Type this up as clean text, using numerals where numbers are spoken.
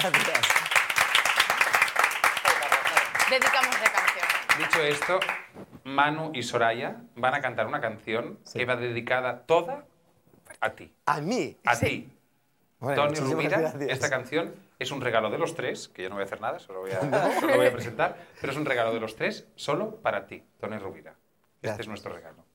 gracias. Dedicamos de canción. Dicho esto, Manu y Soraya van a cantar una canción que va dedicada toda a ti. ¿A mí? A ti. Bueno, Toni muchísimas Rovira, gracias. esta canción es un regalo de los tres, que yo no voy a hacer nada, solo voy a presentar, pero es un regalo de los tres solo para ti, Toni Rovira. Este Gracias. es nuestro regalo.